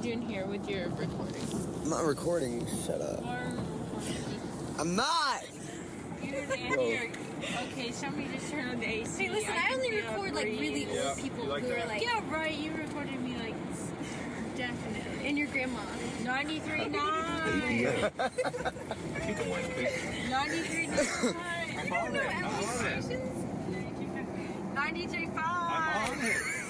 you doing here with your recording? I'm not recording. Shut up. I'm not! Okay, somebody just turn on the AC. Hey, listen, I only record like really old people who are like... Yeah, right, you recorded me like... Definitely. And your grandma. 93.9! 93.9! You don't know LA stations? 93.5!